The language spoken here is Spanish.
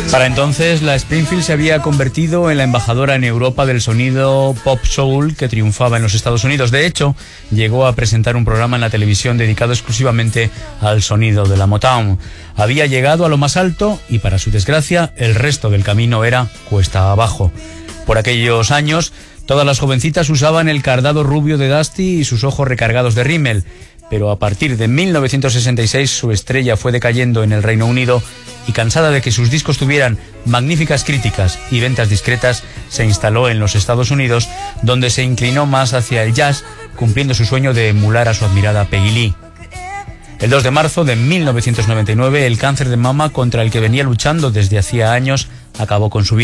Para entonces, la Springfield se había convertido en la embajadora en Europa del sonido pop soul que triunfaba en los Estados Unidos. De hecho, llegó a presentar un programa en la televisión dedicado exclusivamente al sonido de la Motown. Había llegado a lo más alto y, para su desgracia, el resto del camino era cuesta abajo. Por aquellos años, todas las jovencitas usaban el cardado rubio de Dusty y sus ojos recargados de rímel. Pero a partir de 1966 su estrella fue decayendo en el Reino Unido y, cansada de que sus discos tuvieran magníficas críticas y ventas discretas, se instaló en los Estados Unidos, donde se inclinó más hacia el jazz, cumpliendo su sueño de emular a su admirada Peggy Lee. El 2 de marzo de 1999, el cáncer de mama contra el que venía luchando desde hacía años acabó con su vida.